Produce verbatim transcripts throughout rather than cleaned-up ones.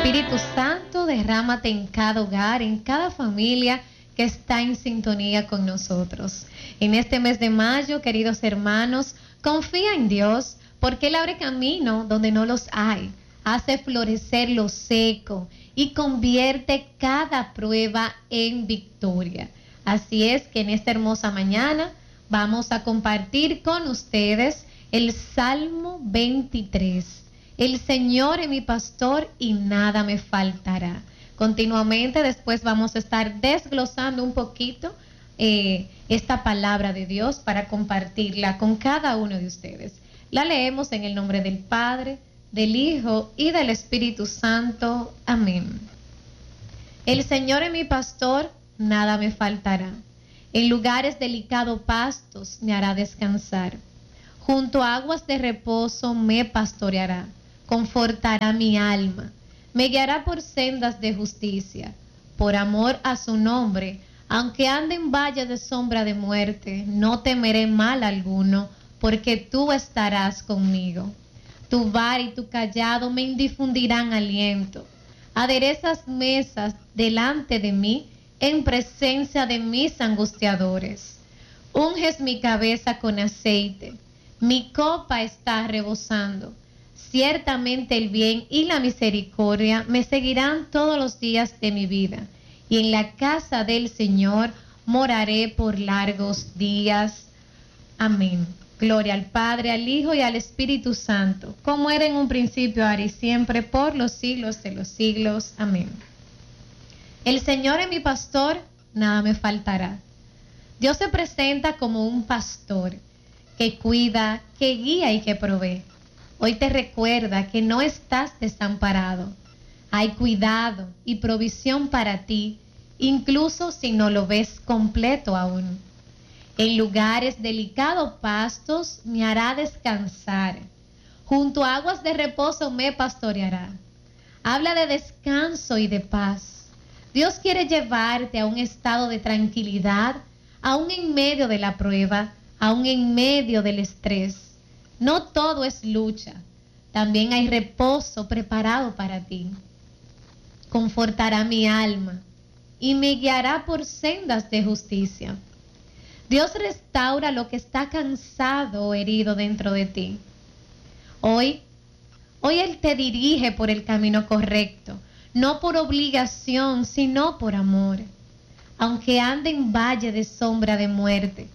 Espíritu Santo, derrámate en cada hogar, en cada familia que está en sintonía con nosotros. En este mes de mayo, queridos hermanos, confía en Dios, porque Él abre camino donde no los hay, hace florecer lo seco y convierte cada prueba en victoria. Así es que en esta hermosa mañana vamos a compartir con ustedes el Salmo veintitrés. El Señor es mi pastor y nada me faltará. Continuamente después vamos a estar desglosando un poquito eh, esta palabra de Dios para compartirla con cada uno de ustedes. La leemos en el nombre del Padre, del Hijo y del Espíritu Santo. Amén. El Señor es mi pastor, nada me faltará. En lugares delicados pastos me hará descansar. Junto a aguas de reposo me pastoreará. Confortará mi alma, me guiará por sendas de justicia, por amor a su nombre. Aunque ande en valle de sombra de muerte, no temeré mal alguno, porque tú estarás conmigo. Tu vara y tu cayado me infundirán aliento. Aderezas mesas delante de mí, en presencia de mis angustiadores. Unges mi cabeza con aceite, mi copa está rebosando. Ciertamente el bien y la misericordia me seguirán todos los días de mi vida, y en la casa del Señor moraré por largos días. Amén. Gloria al Padre, al Hijo y al Espíritu Santo, como era en un principio, ahora y siempre, por los siglos de los siglos. Amén. El Señor es mi pastor, nada me faltará. Dios se presenta como un pastor que cuida, que guía y que provee. Hoy te recuerda que no estás desamparado. Hay cuidado y provisión para ti, incluso si no lo ves completo aún. En lugares delicados pastos me hará descansar. Junto a aguas de reposo me pastoreará. Habla de descanso y de paz. Dios quiere llevarte a un estado de tranquilidad, aún en medio de la prueba, aún en medio del estrés. No todo es lucha, también hay reposo preparado para ti. Confortará mi alma y me guiará por sendas de justicia. Dios restaura lo que está cansado o herido dentro de ti. Hoy, hoy Él te dirige por el camino correcto, no por obligación, sino por amor. Aunque ande en valle de sombra de muerte,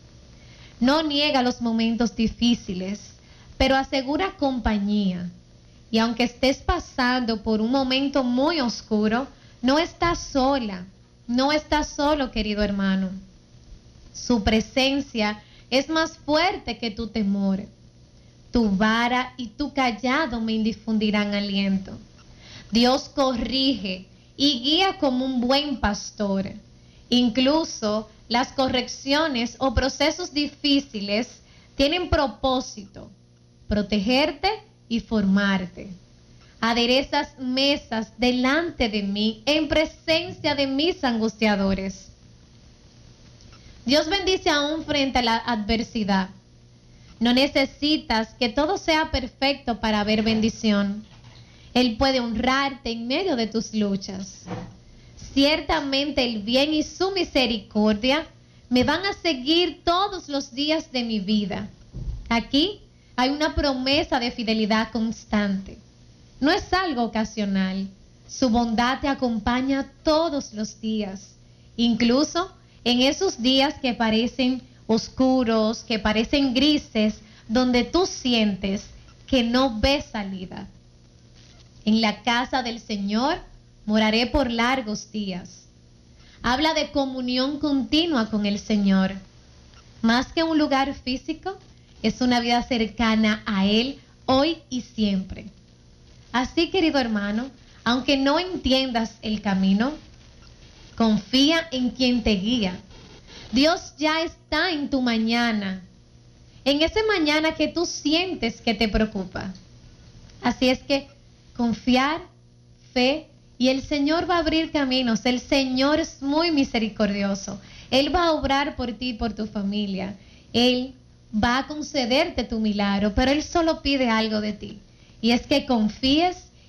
no niega los momentos difíciles, pero asegura compañía. Y aunque estés pasando por un momento muy oscuro, no estás sola, no estás solo, querido hermano. Su presencia es más fuerte que tu temor. Tu vara y tu cayado me infundirán aliento. Dios corrige y guía como un buen pastor. Incluso las correcciones o procesos difíciles tienen propósito, protegerte y formarte. Aderezas mesas delante de mí en presencia de mis angustiadores. Dios bendice aún frente a la adversidad. No necesitas que todo sea perfecto para ver bendición. Él puede honrarte en medio de tus luchas. Ciertamente el bien y su misericordia me van a seguir todos los días de mi vida. Aquí hay una promesa de fidelidad constante. No es algo ocasional. Su bondad te acompaña todos los días, incluso en esos días que parecen oscuros, que parecen grises, donde tú sientes que no ves salida. En la casa del Señor moraré por largos días. Habla de comunión continua con el Señor. Más que un lugar físico, es una vida cercana a Él hoy y siempre. Así, querido hermano, aunque no entiendas el camino, confía en quien te guía. Dios ya está en tu mañana, en ese mañana que tú sientes que te preocupa. Así es que confiar, fe, y el Señor va a abrir caminos. El Señor es muy misericordioso. Él va a obrar por ti y por tu familia. Él va a concederte tu milagro, pero Él solo pide algo de ti. Y es que confíes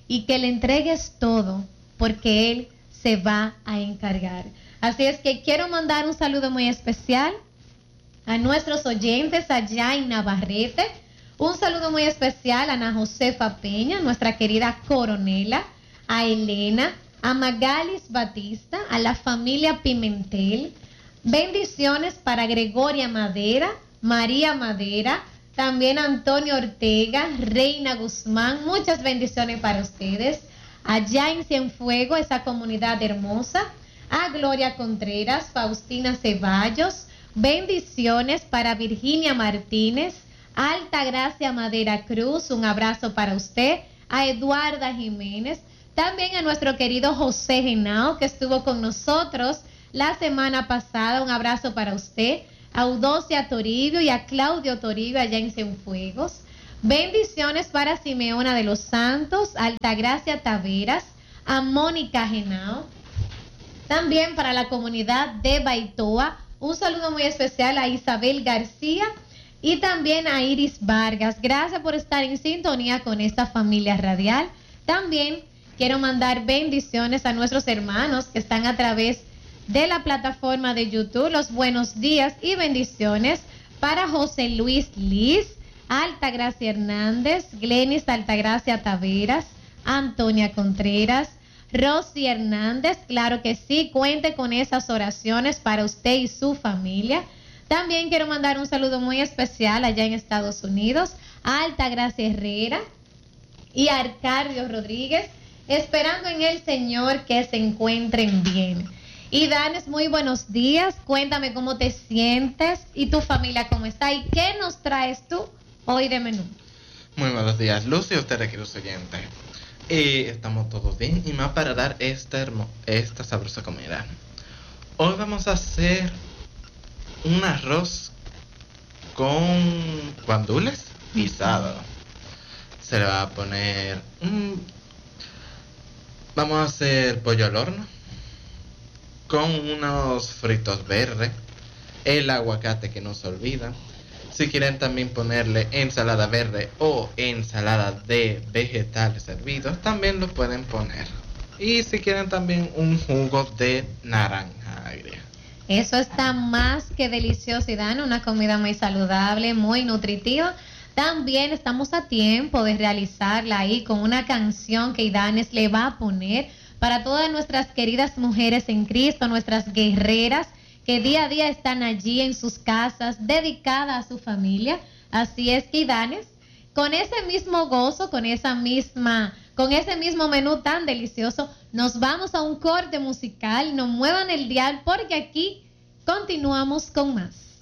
y que le entregues todo, porque Él se va a encargar. Así es que quiero mandar un saludo muy especial a nuestros oyentes allá en Navarrete. Un saludo muy especial a Ana Josefa Peña, nuestra querida coronela, a Elena, a Magalis Batista, a la familia Pimentel. Bendiciones para Gregoria Madera, María Madera, también Antonio Ortega, Reina Guzmán. Muchas bendiciones para ustedes. Allá en Cienfuegos, esa comunidad hermosa. A Gloria Contreras, Faustina Ceballos. Bendiciones para Virginia Martínez, Alta Gracia Madera Cruz, un abrazo para usted. A Eduarda Jiménez, también a nuestro querido José Genao, que estuvo con nosotros la semana pasada, un abrazo para usted. A Eudocia Toribio y a Claudio Toribio allá en Cienfuegos. Bendiciones para Simeona de los Santos, Altagracia Taveras, a Mónica Genao. También para la comunidad de Baitoa, un saludo muy especial a Isabel García y también a Iris Vargas. Gracias por estar en sintonía con esta familia radial. También quiero mandar bendiciones a nuestros hermanos que están a través de la plataforma de YouTube. Los buenos días y bendiciones para José Luis Liz, Altagracia Hernández, Glenis Altagracia Taveras, Antonia Contreras, Rosy Hernández. Claro que sí, cuente con esas oraciones para usted y su familia. También quiero mandar un saludo muy especial allá en Estados Unidos a Altagracia Herrera y a Arcadio Rodríguez, esperando en el Señor que se encuentren bien. Y Danes, muy buenos días. Cuéntame cómo te sientes y tu familia cómo está y qué nos traes tú hoy de menú. Muy buenos días, Lucy, ustedes queridos oyentes. Y estamos todos bien y más para dar esta, hermo, esta sabrosa comida. Hoy vamos a hacer un arroz con guandules guisado. Se le va a poner un, vamos a hacer pollo al horno con unos fritos verdes, el aguacate que no se olvida. Si quieren también ponerle ensalada verde o ensalada de vegetales hervidos, también lo pueden poner. Y si quieren también un jugo de naranja agria. Eso está más que delicioso, y dan una comida muy saludable, muy nutritiva. También estamos a tiempo de realizarla ahí con una canción que Idanes le va a poner para todas nuestras queridas mujeres en Cristo, nuestras guerreras que día a día están allí en sus casas, dedicadas a su familia. Así es que Idanes, con ese mismo gozo, con esa misma, con ese mismo menú tan delicioso, nos vamos a un corte musical. No muevan el dial porque aquí continuamos con más.